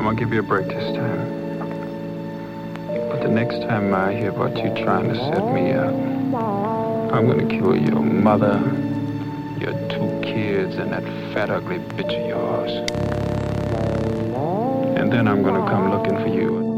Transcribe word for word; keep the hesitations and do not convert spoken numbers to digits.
gonna give you a break this time. But the next time I hear about you trying to set me up, I'm gonna kill your mother, your two kids, and that fat, ugly bitch of yours. And then I'm gonna come looking for you.